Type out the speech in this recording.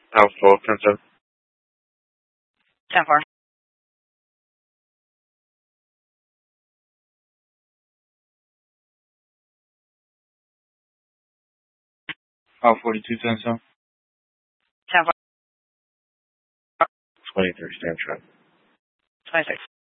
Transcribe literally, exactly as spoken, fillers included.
Alpha twelve, ten seven. ten four. Alpha forty-two, ten seven. ten four. twenty-three, stand track. twenty-six.